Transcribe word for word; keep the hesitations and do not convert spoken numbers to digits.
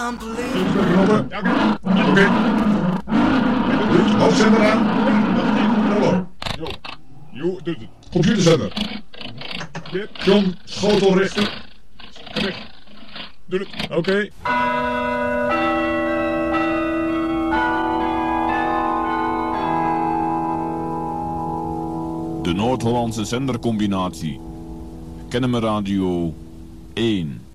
Knoppen. Oké. Hoofdzender aan. Hallo. Jo. Jo, doet het. Computerzender. John, schotelrichter. Ga weg. Doe het. Oké. Okay. De Noord-Hollandse zendercombinatie. Kennemer Radio één.